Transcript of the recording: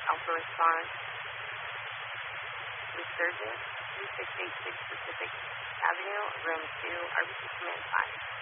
Alpha response. Resurgence, 2686 Pacific Avenue, room 2, RBC Command 5.